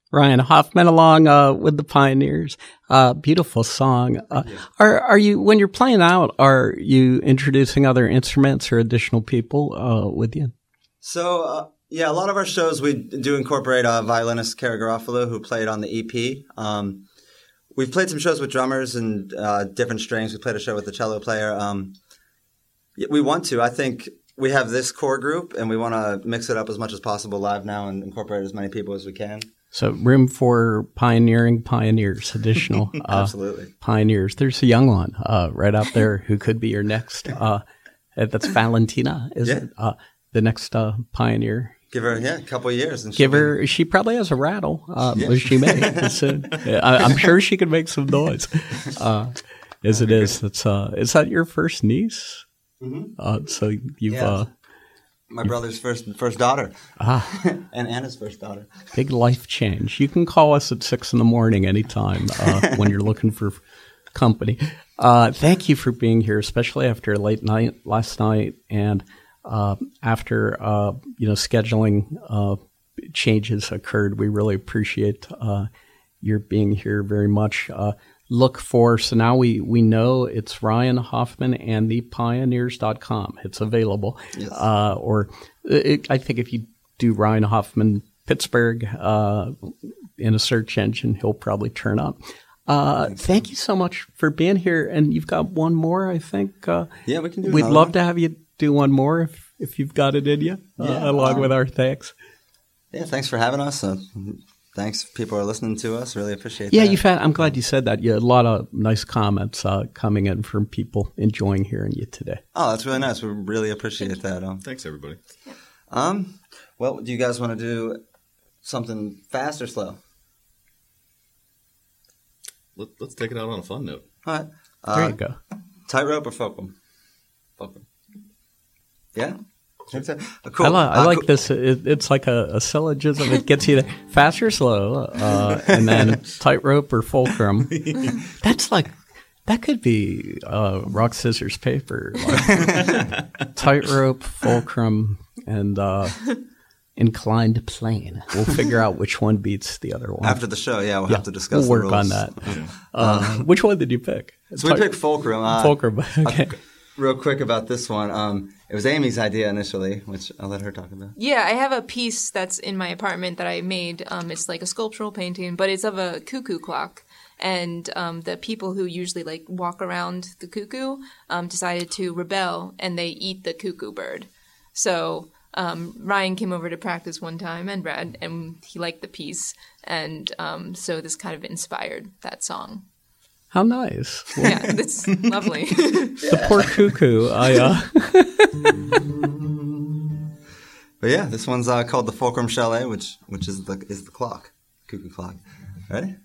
Ryan Hoffman along with the Pioneers. Beautiful song. Are you, when you're playing out, are you introducing other instruments or additional people with you? So, yeah, a lot of our shows we do incorporate violinist Kara Garofalo, who played on the EP. We've played some shows with drummers and different strings. We played a show with the cello player. We want to. I think we have this core group, and we want to mix it up as much as possible live now and incorporate as many people as we can. So room for pioneering pioneers, additional Absolutely. Pioneers. There's a young one right out there who could be your next. That's Valentina, is it? The next pioneer. Give her, a couple of years. And she probably has a rattle. She may. Soon. I'm sure she could make some noise. As it is. Is that your first niece? Mm-hmm. So you've... my brother's first daughter. And Anna's first daughter. Big life change. You can call us at 6 a.m. anytime when you're looking for company. Thank you for being here, especially after a late night last night and after scheduling changes occurred. We really appreciate your being here very much. Look for, so now we know it's Ryan Hoffman and thepioneers.com. It's available. Yes. I think if you do Ryan Hoffman Pittsburgh in a search engine, he'll probably turn up. Thank you so much for being here. And you've got one more, I think. Yeah, we can do it. We'd love to have you do one more if you've got it in you, along with our thanks. Yeah, thanks for having us. Thanks, people are listening to us. Really appreciate that. Yeah, I'm glad you said that. You had a lot of nice comments coming in from people enjoying hearing you today. Oh, that's really nice. We really appreciate that. Thanks, everybody. Well, do you guys want to do something fast or slow? Let's take it out on a fun note. All right. There you go. Tightrope or fulcrum? Fulcrum. Yeah? Cool. I like this. It's like a syllogism. It gets you there. Fast or slow, and then tightrope or fulcrum. That could be rock, scissors, paper. Like, tightrope, fulcrum, and inclined plane. We'll figure out which one beats the other one. After the show, we'll have to discuss we'll the work rules. on that. Which one did you pick? So we picked fulcrum. Fulcrum, okay. Real quick about this one. It was Amy's idea initially, which I'll let her talk about. Yeah, I have a piece that's in my apartment that I made. It's like a sculptural painting, but it's of a cuckoo clock. And the people who usually walk around the cuckoo decided to rebel, and they eat the cuckoo bird. So Ryan came over to practice one time and read, and he liked the piece. And so this kind of inspired that song. How nice. Yeah, that's lovely. The poor cuckoo. But yeah, this one's called the Fulcrum Chalet, which is the clock, cuckoo clock. Ready?